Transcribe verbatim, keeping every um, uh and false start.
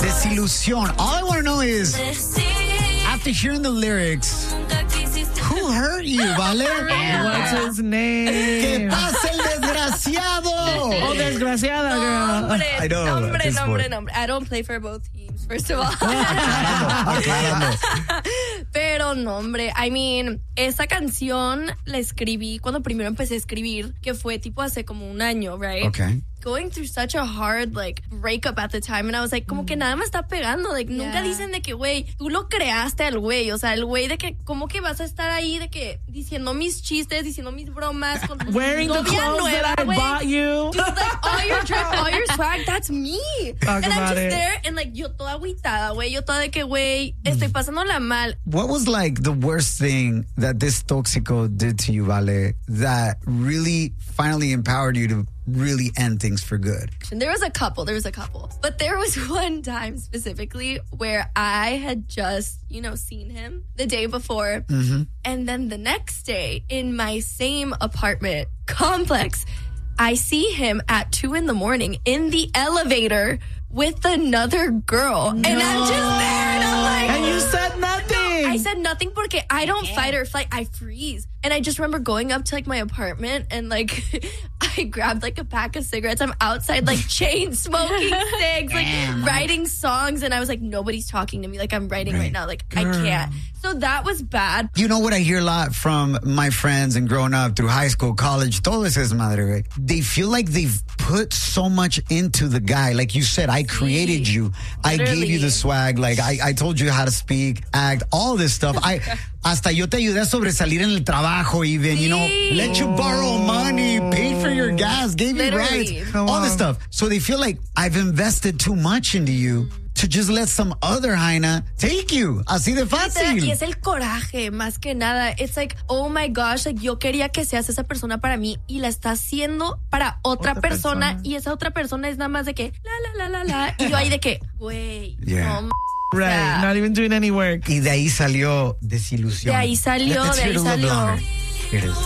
Desilusión. All I want to know is, after hearing the lyrics, who hurt you, ¿vale? What's his name? ¿Qué pasa el desgraciado? Oh, desgraciada, girl. Nombre, I know, nombre, this nombre, boy. nombre. I don't play for both teams, first of all. Aclarando. Pero nombre, I mean, esa canción la escribí cuando primero empecé a escribir, que fue tipo hace como un año, right? Okay. Going through such a hard, like, breakup at the time. And I was like, como que nada me está pegando. Like, Yeah. nunca dicen de que, güey, tú lo creaste al güey. O sea, el güey de que, ¿cómo que vas a estar ahí de que diciendo mis chistes, diciendo mis bromas? Con Wearing the novia clothes nueva, that I güey? bought you. Dude, like, all your drip, all your swag, that's me. Talk and I'm about just it. there, and like, yo toda agüitada, güey. Yo toda de que, güey, estoy pasándola mal. What was like the worst thing that this Toxico did to you, Vale, that really finally empowered you to really end things for good? And there was a couple, there was a couple. But there was one time specifically where I had just, you know, seen him the day before. Mm-hmm. And then the next day in my same apartment complex, I see him at two in the morning in the elevator with another girl. No. And I'm just there and I'm like... And you said nothing. I said nothing porque I don't fight or flight. I freeze. And I just remember going up to like my apartment and like I grabbed like a pack of cigarettes. I'm outside like chain smoking cigs, like writing songs. And I was like, nobody's talking to me. Like I'm writing right, right now. Like Girl. I can't. So that was bad. You know what I hear a lot from my friends and growing up through high school, college, todo eso es madre, right? They feel like they've put so much into the guy. Like you said, I created you. Literally. I gave you the swag. Like I, I told you how to speak, act, all this stuff. I hasta yo te ayudé a sobresalir en el trabajo even, you know, let you borrow money, paid for your gas, gave Literally. you rides, all this stuff. So they feel like I've invested too much into you to just let some other Jaina take you. Así de fácil. Y es el coraje, más que nada. It's like, oh my gosh, like, yo quería que seas esa persona para mí y la está haciendo para otra, Otra persona, persona. y esa otra persona es nada más de que la, la, la, la, la. Y yo ahí de que, güey, Yeah. no. Right, Yeah. not even doing any work. Y de ahí salió Desilusión. De ahí salió, Let's de hear ahí it a little salió. louder. Here it is.